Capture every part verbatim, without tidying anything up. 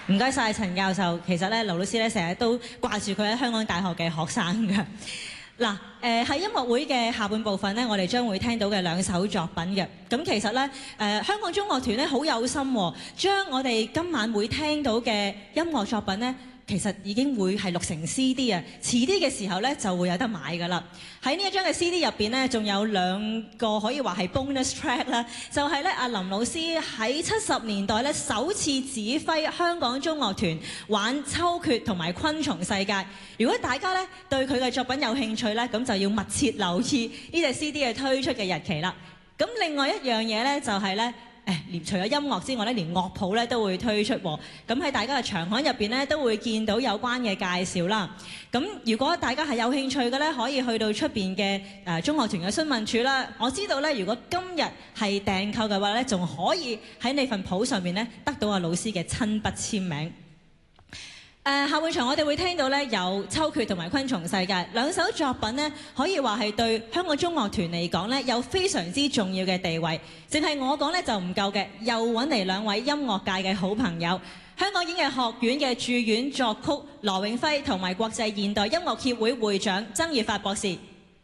唔該晒陳教授。其實咧，劉老師咧成日都掛住佢喺香港大學嘅學生㗎。嗱，誒喺音樂會嘅下半部分咧，我哋將會聽到嘅兩首作品嘅。咁其實咧，誒、呃、香港中樂團咧好有心喎，將我哋今晚會聽到嘅音樂作品咧，其實已經會係錄成 C D 啊，遲啲嘅時候咧就會有得買㗎啦。喺呢一張嘅 C D 入邊咧，仲有兩個可以話係 bonus track 啦，就係咧阿林老師喺七十年代咧首次指揮香港中樂團玩秋決同埋昆蟲世界。如果大家咧對佢嘅作品有興趣咧，咁就要密切留意呢隻 C D 嘅推出嘅日期啦。咁另外一樣嘢咧就係咧。誒，連除咗音樂之外咧，連樂譜咧都會推出喎。咁喺大家嘅場刊入邊咧，都會見到有關嘅介紹啦。咁如果大家係有興趣嘅咧，可以去到出邊嘅誒中樂團嘅詢問處啦。我知道咧，如果今日係訂購嘅話咧，仲可以喺你份譜上面咧得到阿老師嘅親筆簽名。誒、呃、下半場我哋會聽到咧有秋決同埋昆蟲世界兩首作品呢，可以話係對香港中樂團嚟講咧有非常之重要嘅地位。淨係我講咧就唔夠嘅，又揾嚟兩位音樂界嘅好朋友，香港演藝學院嘅駐院作曲羅永輝同埋國際現代音樂協會會長曾月發博士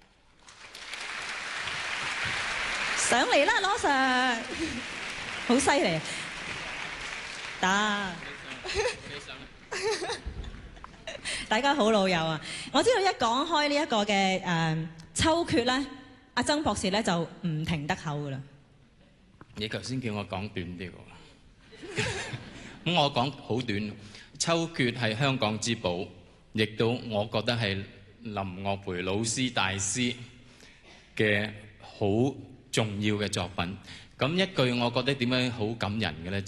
上嚟啦，羅 Sir， 好犀利啊！得。大家好老友啊！我知道一講開呢一個嘅誒秋決咧，阿曾博士咧就唔停得口噶啦。 你頭先叫我講短啲喎，咁我講好短。秋決係香港之寶，亦都我覺得係林樂培老師大師嘅好重要嘅作品。咁一句我覺得點樣好感人嘅咧？